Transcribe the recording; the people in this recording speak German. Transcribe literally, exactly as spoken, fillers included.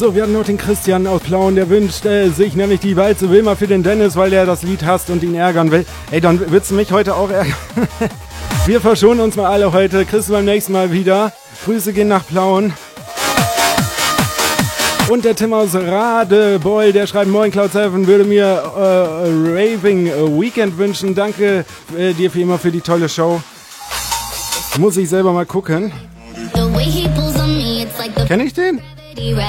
So, wir hatten noch den Christian aus Plauen, der wünscht äh, sich nämlich die Walze Wilma für den Dennis, weil der das Lied hasst und ihn ärgern will. Ey, dann willst du mich heute auch ärgern? Wir verschonen uns mal alle heute. Kriegst du beim nächsten Mal wieder. Grüße gehen nach Plauen. Und der Tim aus Radebeul, der schreibt, Moin Cloud Seven, würde mir äh, Raving Weekend wünschen. Danke äh, dir für immer für die tolle Show. Muss ich selber mal gucken. Kenn ich den?